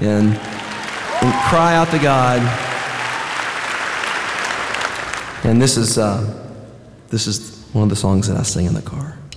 and cry out to God. And this is one of the songs that I sing in the car.